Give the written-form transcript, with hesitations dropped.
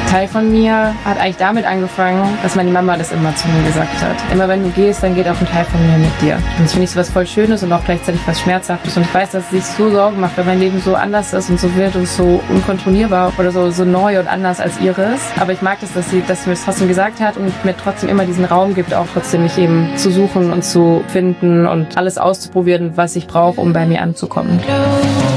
Teil von mir hat eigentlich damit angefangen, dass meine Mama das immer zu mir gesagt hat. Immer wenn du gehst, dann geht auch ein Teil von mir mit dir. Und das finde ich so was voll Schönes und auch gleichzeitig was Schmerzhaftes. Und ich weiß, dass sie sich so Sorgen macht, weil mein Leben so anders ist und so wild und so unkontrollierbar oder so neu und anders als ihres. Aber ich mag das, dass sie mir das trotzdem gesagt hat und mir trotzdem immer diesen Raum gibt, auch trotzdem mich eben zu suchen und zu finden und alles auszuprobieren, was ich brauche, um bei mir anzukommen.